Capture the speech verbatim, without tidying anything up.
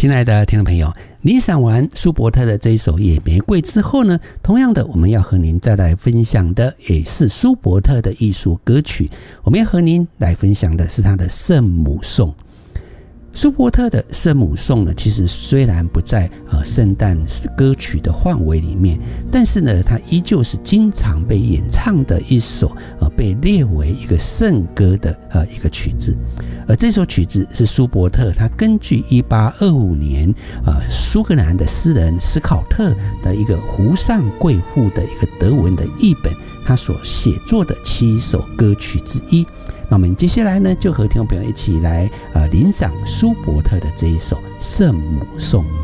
亲爱的听众朋友，您赏完舒伯特的这一首《野玫瑰》之后呢，同样的，我们要和您再来分享的也是舒伯特的艺术歌曲。我们要和您来分享的是他的《圣母颂》。舒伯特的《圣母颂》呢，其实虽然不在呃圣诞歌曲的范围里面，但是呢，它依旧是经常被演唱的一首呃被列为一个圣歌的呃一个曲子。而这首曲子是舒伯特他根据一八二五年呃苏格兰的诗人史考特的一个《湖上贵妇》的一个德文的译本，他所写作的七首歌曲之一。那我们接下来呢，就和听众朋友一起来呃聆赏舒伯特的这一首《圣母颂》。